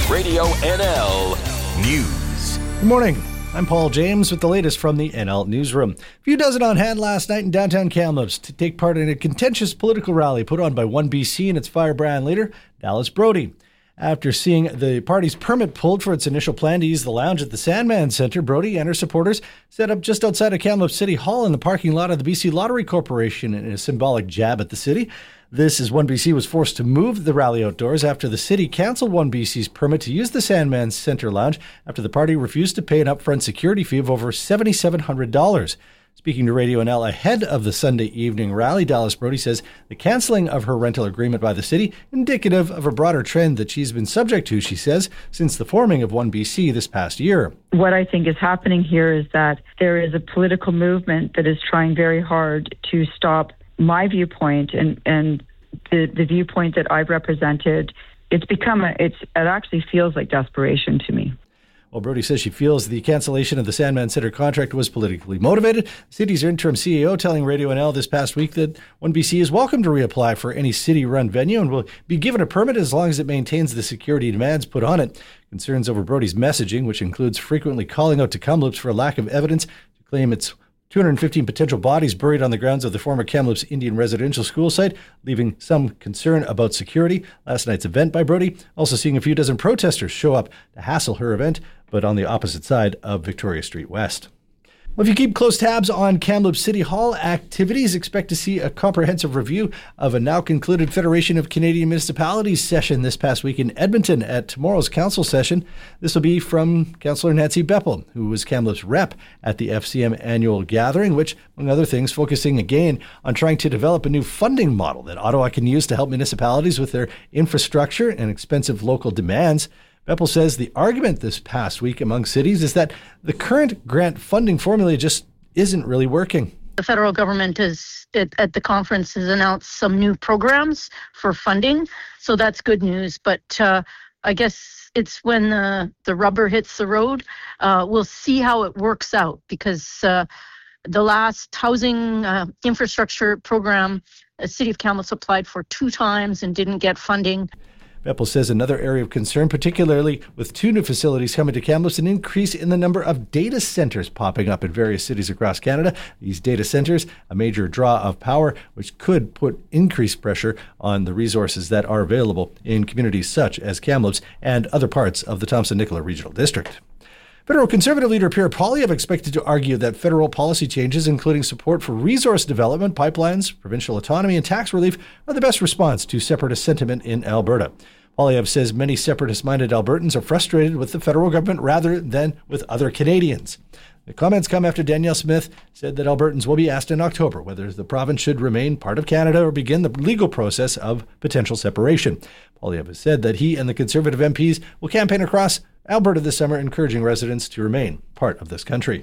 Radio NL News. Good morning. I'm Paul James with the latest from the NL Newsroom. A few dozen on hand last night in downtown Kamloops to take part in a contentious political rally put on by 1BC and its firebrand leader, Dallas Brody. After seeing the party's permit pulled for its initial plan to use the lounge at the Sandman Centre, Brody and her supporters set up just outside of Kamloops City Hall in the parking lot of the BC Lottery Corporation in a symbolic jab at the city. This is 1BC was forced to move the rally outdoors after the city cancelled 1BC's permit to use the Sandman Centre lounge after the party refused to pay an upfront security fee of over $7,700. Speaking to Radio NL ahead of the Sunday evening rally, Dallas Brody says the cancelling of her rental agreement by the city indicative of a broader trend that she's been subject to, she says, since the forming of 1BC this past year. What I think is happening here is that there is a political movement that is trying very hard to stop my viewpoint and the viewpoint that I've represented. It actually feels like desperation to me. Well, Brody says she feels the cancellation of the Sandman Centre contract was politically motivated. The city's interim CEO telling Radio NL this past week that 1BC is welcome to reapply for any city-run venue and will be given a permit as long as it maintains the security demands put on it. Concerns over Brody's messaging, which includes frequently calling out to Kamloops for a lack of evidence to claim its 215 potential bodies buried on the grounds of the former Kamloops Indian residential school site, leaving some concern about security. Last night's event by Brody also seeing a few dozen protesters show up to hassle her event, but on the opposite side of Victoria Street West. Well, if you keep close tabs on Kamloops City Hall activities, expect to see a comprehensive review of a now concluded Federation of Canadian Municipalities session this past week in Edmonton at tomorrow's council session. This will be from Councillor Nancy Beppel, who was Kamloops rep at the FCM annual gathering, which, among other things, focusing again on trying to develop a new funding model that Ottawa can use to help municipalities with their infrastructure and expensive local demands. Beppel says the argument this past week among cities is that the current grant funding formula just isn't really working. The federal government at the conference has announced some new programs for funding, so that's good news. But I guess it's when the rubber hits the road. We'll see how it works out, because the last housing infrastructure program, the City of Kamloops applied for 2 times and didn't get funding. Beppel says another area of concern, particularly with 2 new facilities coming to Kamloops, an increase in the number of data centers popping up in various cities across Canada. These data centers, a major draw of power, which could put increased pressure on the resources that are available in communities such as Kamloops and other parts of the Thompson-Nicola Regional District. Federal Conservative leader Pierre Poilievre expected to argue that federal policy changes, including support for resource development, pipelines, provincial autonomy, and tax relief, are the best response to separatist sentiment in Alberta. Poilievre says many separatist-minded Albertans are frustrated with the federal government rather than with other Canadians. The comments come after Danielle Smith said that Albertans will be asked in October whether the province should remain part of Canada or begin the legal process of potential separation. Poilievre has said that he and the Conservative MPs will campaign across Alberta this summer, encouraging residents to remain part of this country.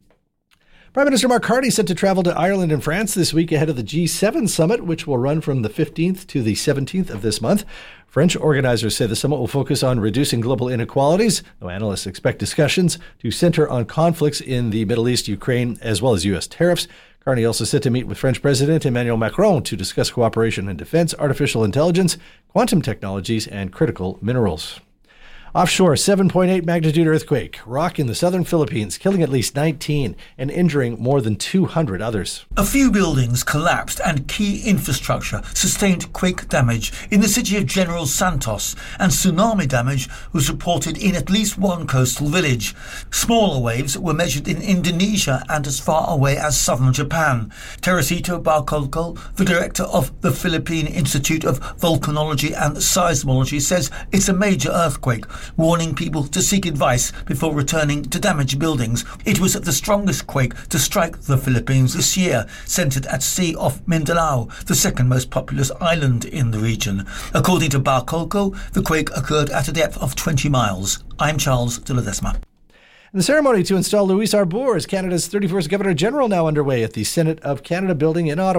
Prime Minister Mark Carney set to travel to Ireland and France this week ahead of the G7 summit, which will run from the 15th to the 17th of this month. French organizers say the summit will focus on reducing global inequalities, though analysts expect discussions to center on conflicts in the Middle East, Ukraine, as well as U.S. tariffs. Carney also set to meet with French President Emmanuel Macron to discuss cooperation in defense, artificial intelligence, quantum technologies, and critical minerals. Offshore, 7.8 magnitude earthquake rocking the southern Philippines, killing at least 19 and injuring more than 200 others. A few buildings collapsed and key infrastructure sustained quake damage in the city of General Santos, and tsunami damage was reported in at least one coastal village. Smaller waves were measured in Indonesia and as far away as southern Japan. Teresito Barcolco, the director of the Philippine Institute of Volcanology and Seismology, says it's a major earthquake, warning people to seek advice before returning to damaged buildings. It was the strongest quake to strike the Philippines this year, centred at sea off Mindanao, the second most populous island in the region. According to Barcolco, the quake occurred at a depth of 20 miles. I'm Charles de Ledesma. The ceremony to install Louise Arbour as Canada's 31st Governor-General now underway at the Senate of Canada building in Ottawa.